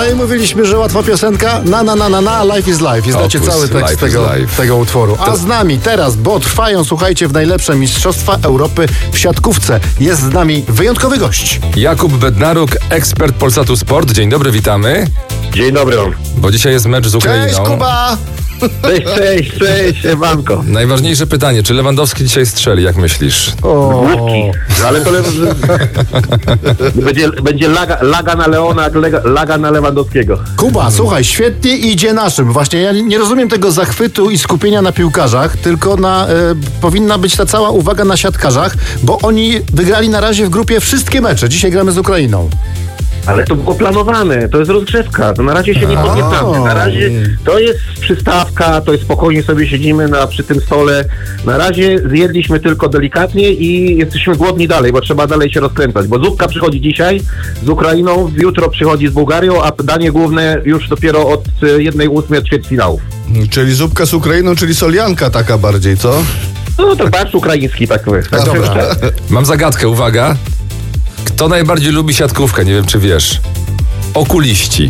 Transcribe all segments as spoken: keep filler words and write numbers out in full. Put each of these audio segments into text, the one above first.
No i mówiliśmy, że łatwa piosenka. Na, na, na, na, na, life is life. I znacie Opus, cały tekst life tego, tego utworu. A z nami teraz, bo trwają, słuchajcie, w najlepsze Mistrzostwa Europy w siatkówce. Jest z nami wyjątkowy gość. Jakub Bednaruk, ekspert Polsatu Sport. Dzień dobry, witamy. Dzień dobry. Bo dzisiaj jest mecz z Ukrainą. Cześć, Kuba! Cześć, cześć, cześć, Ewanko. Najważniejsze pytanie, czy Lewandowski dzisiaj strzeli, jak myślisz? O, Główki. Ale to le... będzie, będzie laga, laga na Leona, laga, laga na Lewandowskiego. Kuba, słuchaj, świetnie idzie naszym. Właśnie ja nie rozumiem tego zachwytu i skupienia na piłkarzach, tylko na, e, powinna być ta cała uwaga na siatkarzach, bo oni wygrali na razie w grupie wszystkie mecze. Dzisiaj gramy z Ukrainą. Ale to było planowane, to jest rozgrzewka, to na razie się nie podniecamy. Na razie to jest przystawka, to jest spokojnie sobie siedzimy na, przy tym stole. Na razie zjedliśmy tylko delikatnie i jesteśmy głodni dalej, bo trzeba dalej się rozkręcać. Bo zupka przychodzi dzisiaj z Ukrainą, jutro przychodzi z Bułgarią, a danie główne już dopiero od jednej ósmej od ćwierćfinałów. Czyli zupka z Ukrainą, czyli solianka taka bardziej, co? No to barszcz ukraiński tak. tak Dobra. Mam zagadkę, uwaga. Kto najbardziej lubi siatkówkę? Nie wiem, czy wiesz. Okuliści.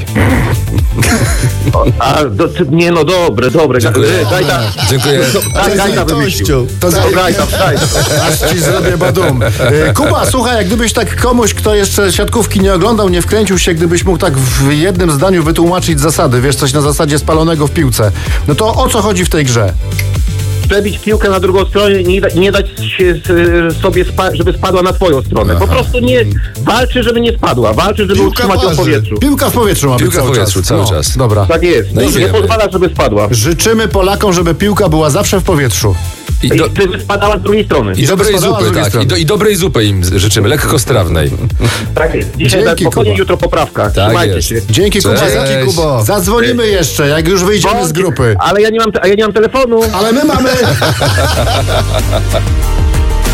A, do, ty, nie no, dobre, dobre. Dziękuję. Gajda, Dziękuję. Gajda, Gajda wymyślił. To za... Gajda, wstaj. Aż ci zrobię badum. E, Kuba, słuchaj, jak gdybyś tak komuś, kto jeszcze siatkówki nie oglądał, nie wkręcił się, gdybyś mógł tak w jednym zdaniu wytłumaczyć zasady, wiesz, coś na zasadzie spalonego w piłce, no to o co chodzi w tej grze? Przebić piłkę na drugą stronę i nie, da, nie dać się z, sobie, spa, żeby spadła na twoją stronę. Po prostu nie walczy, żeby nie spadła. Walczy, żeby Piłka utrzymać ją w waży. powietrzu. Piłka w powietrzu ma być Piłka w cały powietrzu, czas. cały No, czas. Dobra. Tak jest. No i nie, nie wiemy. pozwala, żeby spadła. Życzymy Polakom, żeby piłka była zawsze w powietrzu. I, I do, żeby spadała z drugiej strony. i dobrej spadała z zupy, drugiej tak. strony. I, do, I dobrej zupy im życzymy, lekkostrawnej. Tak jest. Dzisiaj Dzięki, tak spokojnie, Kuba. jutro poprawka. Tak Trzymajcie jest. się. Dzięki, Kuba. Cześć. Dzięki, Kuba. Zadzwonimy jeszcze, jak już wyjdziemy z grupy. Ale ja nie mam, a ja nie mam telefonu. Ale my mamy...